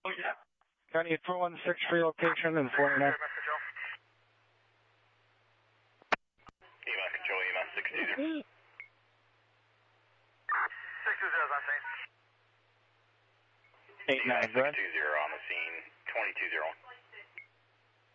County 416 for your location and 49. EMS control, EMS 620. 620 is on scene. 89, go ahead. 620 on the scene, 22-0.